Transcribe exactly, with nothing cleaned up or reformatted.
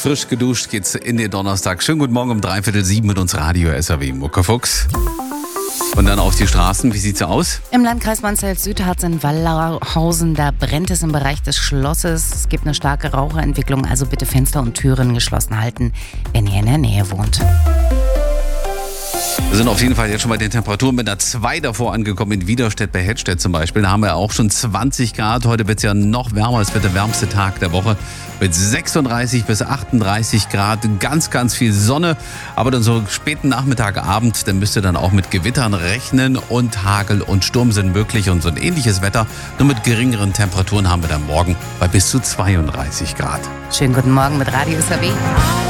frisch geduscht geht's in den Donnerstag. Schönen guten Morgen um dreiviertel sieben mit uns Radio S R W Muckefuchs. Und dann auf die Straßen, wie sieht's aus? Im Landkreis Mansfeld-Süd hat es in Wallauhausen, da brennt es im Bereich des Schlosses. Es gibt eine starke Raucherentwicklung, also bitte Fenster und Türen geschlossen halten, wenn ihr in der Nähe wohnt. Wir sind auf jeden Fall jetzt schon bei den Temperaturen mit einer zwei davor angekommen, in Widerstedt bei Hettstedt zum Beispiel. Da haben wir auch schon zwanzig Grad. Heute wird es ja noch wärmer. Es wird der wärmste Tag der Woche mit sechsunddreißig bis achtunddreißig Grad. Ganz, ganz viel Sonne. Aber dann so späten Nachmittag, Abend, dann müsst ihr dann auch mit Gewittern rechnen. Und Hagel und Sturm sind möglich. Und so ein ähnliches Wetter, nur mit geringeren Temperaturen haben wir dann morgen bei bis zu zweiunddreißig Grad. Schönen guten Morgen mit Radio S R W.